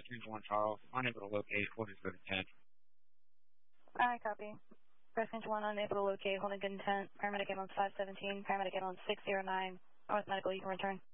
Return to 1 Charles. Unable to locate. Holding good intent. I copy. Reference 1 unable to locate. Holding good intent. Paramedic ambulance 517. Paramedic ambulance 609. North Medical, you can return.